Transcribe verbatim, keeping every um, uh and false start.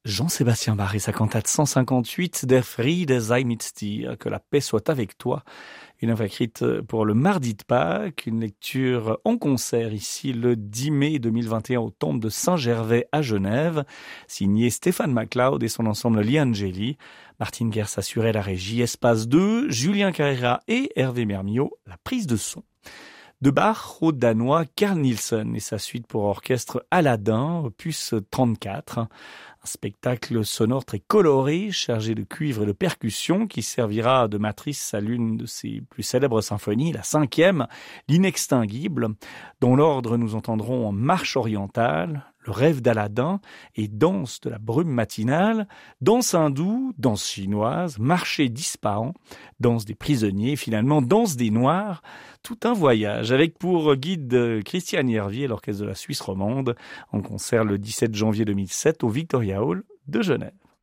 Jean-Sébastien Bach et sa cantate cent cinquante-huit, Der Friede sei mit dir, que la paix soit avec toi. Une œuvre écrite pour le mardi de Pâques, une lecture en concert ici le dix mai deux mille vingt et un au Temple de Saint-Gervais à Genève, signé Stéphane MacLeod et son ensemble Liangeli. Martine Gers assurait la régie, Espace deux, Julien Carrera et Hervé Mermiot, la prise de son. De Bach au danois Carl Nielsen et sa suite pour orchestre Aladdin, opus trente-quatre. Un spectacle sonore très coloré, chargé de cuivre et de percussions, qui servira de matrice à l'une de ses plus célèbres symphonies, la cinquième, l'Inextinguible. Dans l'ordre, nous entendrons en Marche orientale, le rêve d'Aladin et Danse de la brume matinale, Danse hindoue, danse chinoise, Marché d'Ispahan, Danse des prisonniers, et finalement Danse des noirs. Tout un voyage avec pour guide Christiane Yervier et l'orchestre de la Suisse romande en concert le dix-sept janvier deux mille sept au Victoria Hall de Genève.